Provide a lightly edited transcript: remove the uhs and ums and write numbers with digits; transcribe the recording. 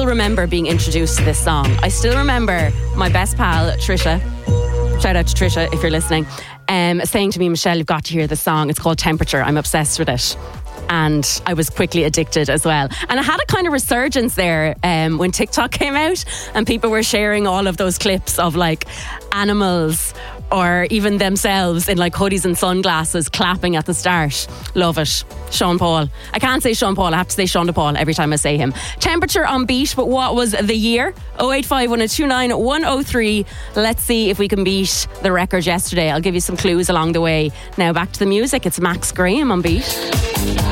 remember being introduced to this song. I still remember my best pal, Trisha. Shout out to Trisha if you're listening. Saying to me, Michelle, you've got to hear this song. It's called Temperature. I'm obsessed with it. And I was quickly addicted as well. And I had a kind of resurgence there when TikTok came out and people were sharing all of those clips of like animals or even themselves in like hoodies and sunglasses clapping at the start. Love it. Sean Paul. I can't say Sean Paul, I have to say Sean DePaul every time I say him. Temperature on Beat, but what was the year? 085 1029 103. Let's see if we can beat the record yesterday. I'll give you some clues along the way. Now back to the music. It's Max Graham on Beat.